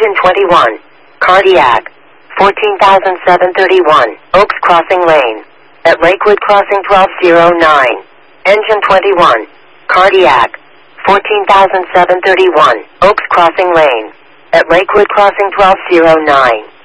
Engine 21. Cardiac. 14,731. Oaks Crossing Lane. At Lakewood Crossing 1209. Engine 21. Cardiac. 14,731. Oaks Crossing Lane. At Lakewood Crossing 1209.